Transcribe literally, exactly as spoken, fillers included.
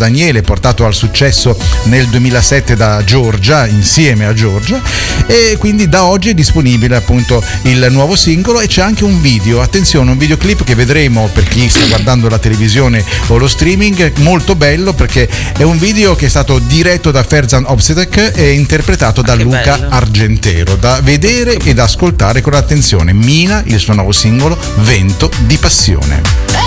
Daniele, portato al successo nel duemilasette da Giorgia, insieme a Giorgia, e quindi da oggi è disponibile appunto il nuovo singolo e c'è anche un video, attenzione, un videoclip che vedremo per chi sta guardando la televisione o lo streaming, molto bello perché è un video che è stato diretto da Ferzan Obsedek e interpretato da Luca bello. Argentero, da vedere e da ascoltare con attenzione. Mina, il suo nuovo singolo Vento di Passione.